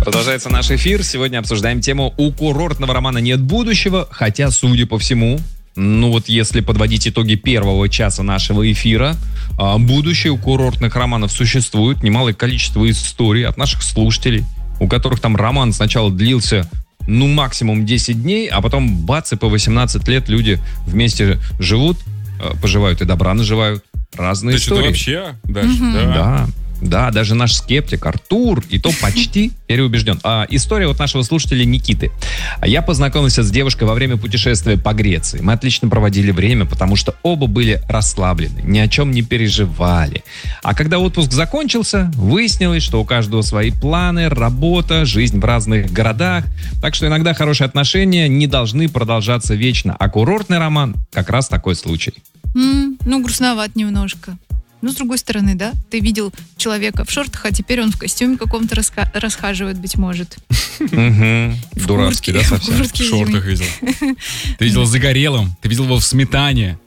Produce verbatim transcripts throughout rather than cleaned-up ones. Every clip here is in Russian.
Продолжается наш эфир. Сегодня обсуждаем тему «У курортного романа нет будущего», хотя, судя по всему, ну вот если подводить итоги первого часа нашего эфира, будущее у курортных романов существует. Немалое количество историй от наших слушателей, у которых там роман сначала длился, ну, максимум десять дней, а потом бац, и по восемнадцать лет люди вместе живут, поживают и добра наживают. Разные То истории. Вообще, даже, Mm-hmm. да. Да. Да, даже наш скептик Артур, и то почти переубежден. А, история от нашего слушателя Никиты. Я познакомился с девушкой во время путешествия по Греции. Мы отлично проводили время, потому что оба были расслаблены, ни о чем не переживали. А когда отпуск закончился, выяснилось, что у каждого свои планы, работа, жизнь в разных городах. Так что иногда хорошие отношения не должны продолжаться вечно. А курортный роман как раз такой случай. Mm, ну, грустноват немножко. Ну, с другой стороны, да, ты видел человека в шортах, а теперь он в костюме каком-то раска- расхаживает, быть может. Дурацкий, да, совсем? В шортах видел. Ты видел загорелым, ты видел его в сметане.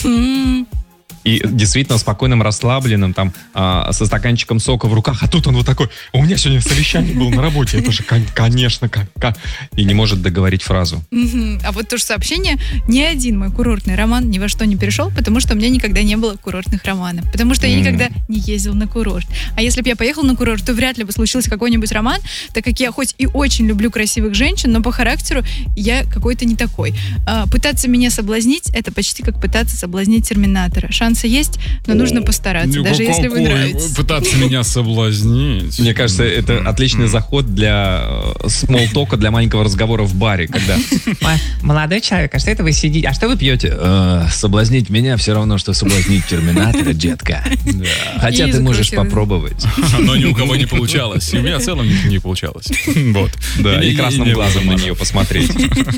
И действительно спокойным, расслабленным, там, а, со стаканчиком сока в руках, а тут он вот такой: у меня сегодня совещание было на работе, это же, конечно, как, как... И не может договорить фразу. А вот то же сообщение: ни один мой курортный роман ни во что не перешел, потому что у меня никогда не было курортных романов, потому что я никогда не ездил на курорт. А если бы я поехал на курорт, то вряд ли бы случился какой-нибудь роман, так как я хоть и очень люблю красивых женщин, но по характеру я какой-то не такой. А, пытаться меня соблазнить — это почти как пытаться соблазнить Терминатора. Шансы есть, но нужно постараться, Ну, даже если вы какой нравитесь. Пытаться меня соблазнить. Мне кажется, это отличный заход для смолтока, для маленького разговора в баре, когда: молодой человек, а что это вы сидите? А что вы пьете? «Э, соблазнить меня все равно, что соблазнить Терминатора, детка. Хотя И ты можешь закрутил. попробовать. Но ни у кого не получалось. И у меня в целом не, не получалось. Вот. Да, и не- красным не глазом на было. нее посмотреть.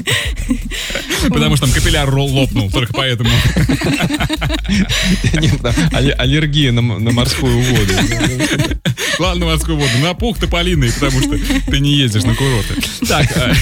Потому что там капилляр рол- лопнул, только поэтому. Нет, да, алле- аллергия на, м- на морскую воду. Ладно, морскую воду. Напух тополиный, потому что ты не ездишь на курорты. Так, а,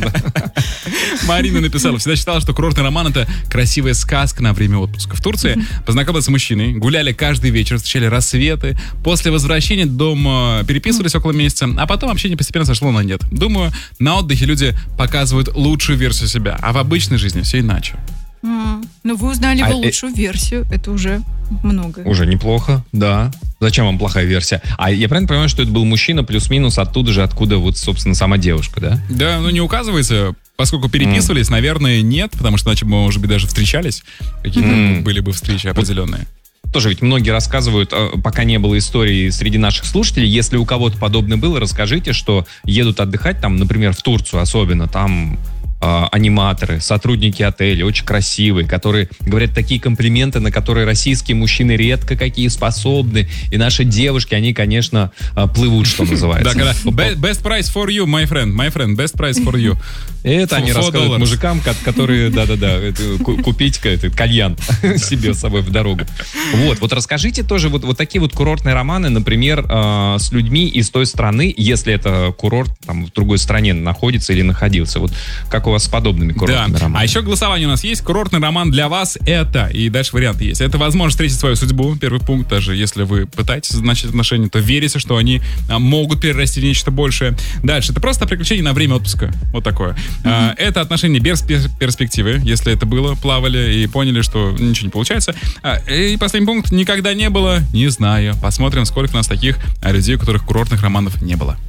Марина написала: всегда считала, что курортный роман — это красивая сказка на время отпуска. В Турции познакомилась с мужчиной, гуляли каждый вечер, встречали рассветы. После возвращения дома переписывались около месяца, а потом общение постепенно сошло на нет. Думаю, на отдыхе люди показывают лучшую версию себя, а в обычной жизни все иначе. М, Ну, вы узнали А, его э- лучшую версию, это уже много. Уже неплохо, да. Зачем вам плохая версия? А я правильно понимаю, что это был мужчина плюс-минус оттуда же, откуда вот, собственно, сама девушка, да? Да, ну не указывается, поскольку переписывались, наверное, нет, потому что иначе бы, может быть, даже встречались. Какие-то М. были бы встречи определенные. Тоже ведь многие рассказывают, э, пока не было истории среди наших слушателей, если у кого-то подобное было, расскажите, что едут отдыхать, там, например, в Турцию особенно, там э, аниматоры, сотрудники отеля, очень красивые, которые говорят такие комплименты, на которые российские мужчины редко какие способны, и наши девушки, они, конечно, э, плывут, что Да, называется. когда "Be- best price for you, my friend, my friend, best price for you. И это они Four рассказывают dollars. мужикам, ко- которые, да-да-да, это, ку- купить этот кальян себе с собой в дорогу. Вот, вот расскажите тоже вот, вот такие вот курортные романы, например, э, с людьми из той страны, если это курорт там в другой стране находится или находился. Вот как у вас с подобными Да, курортными романами? а еще голосование у нас есть. Курортный роман для вас — это, и дальше варианты есть. Это возможность встретить свою судьбу, первый пункт. Даже если вы пытаетесь начать отношения, то верите, что они а, могут перерасти в нечто большее. Дальше, это просто приключение на время отпуска. Вот такое. А, это отношения без пер- перспективы. Если это было, плавали и поняли, что ничего не получается. А, и последний пункт: никогда не было, не знаю. Посмотрим, сколько у нас таких а, людей, у которых курортных романов не было.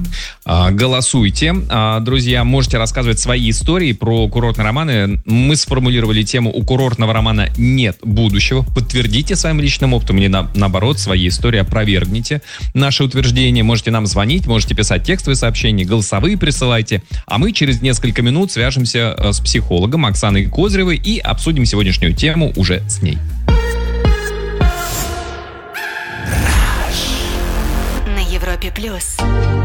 А, Голосуйте. А, Друзья, можете рассказывать свои истории про курортные романы. Мы сформулировали тему: у курортного романа нет будущего. Подтвердите своим личным опытом или на- наоборот, свои истории опровергните наше утверждение. Можете нам звонить, можете писать текстовые сообщения, голосовые присылайте. А мы через несколько минут свяжемся э, с психологом Оксаной Козыревой и обсудим сегодняшнюю тему уже с ней. На Европе плюс.